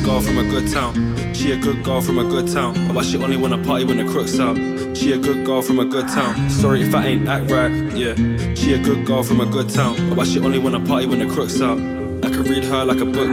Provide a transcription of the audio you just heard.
girl from a good town. She a good girl from a good town. But she only wanna party when the crook's out. She a good girl from a good town. Sorry if I ain't act right, yeah. She a good girl from a good town. But she only wanna party when the crook's out. I could read her like a book